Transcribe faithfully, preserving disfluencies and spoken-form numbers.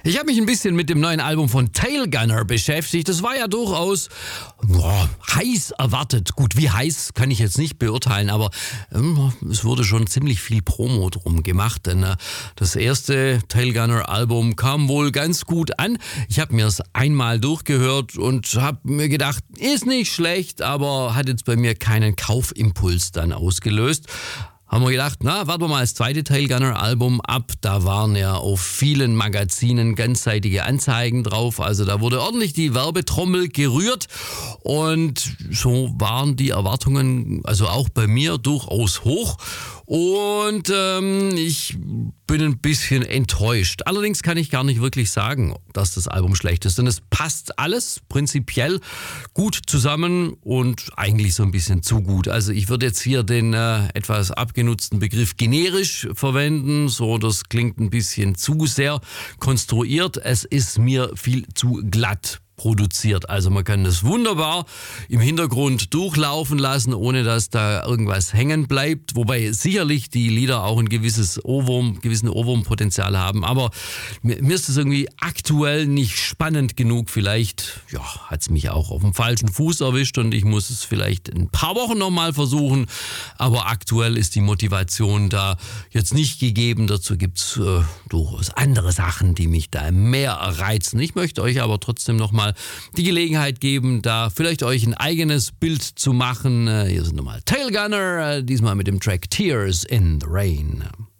Ich habe mich ein bisschen mit dem neuen Album von Tail Gunner beschäftigt. Das war ja durchaus boah, heiß erwartet. Gut, wie heiß kann ich jetzt nicht beurteilen, aber ähm, es wurde schon ziemlich viel Promo drum gemacht. Denn äh, das erste Tail Gunner Album kam wohl ganz gut an. Ich habe mir es einmal durchgehört und habe mir gedacht, ist nicht schlecht, aber hat jetzt bei mir keinen Kaufimpuls dann ausgelöst. Haben wir gedacht, na, warten wir mal das zweite Tail Gunner Album ab. Da waren ja auf vielen Magazinen ganzseitige Anzeigen drauf. Also da wurde ordentlich die Werbetrommel gerührt. Und so waren die Erwartungen, also auch bei mir, durchaus hoch. Und ähm, ich bin ein bisschen enttäuscht. Allerdings kann ich gar nicht wirklich sagen, dass das Album schlecht ist. Denn es passt alles prinzipiell gut zusammen und eigentlich so ein bisschen zu gut. Also ich würde jetzt hier den äh, etwas abgenutzten Begriff generisch verwenden. So, das klingt ein bisschen zu sehr konstruiert. Es ist mir viel zu glatt produziert. Also man kann das wunderbar im Hintergrund durchlaufen lassen, ohne dass da irgendwas hängen bleibt. Wobei sicherlich die Lieder auch ein gewisses Ohrwurm, gewissen Ohrwurmpotenzial haben. Aber mir, mir ist das irgendwie aktuell nicht spannend genug. Vielleicht ja, hat es mich auch auf dem falschen Fuß erwischt und ich muss es vielleicht in ein paar Wochen nochmal versuchen. Aber aktuell ist die Motivation da jetzt nicht gegeben. Dazu gibt es äh, durchaus andere Sachen, die mich da mehr reizen. Ich möchte euch aber trotzdem nochmal die Gelegenheit geben, da vielleicht euch ein eigenes Bild zu machen. Hier sind nochmal Tail Gunner, diesmal mit dem Track Tears in the Rain.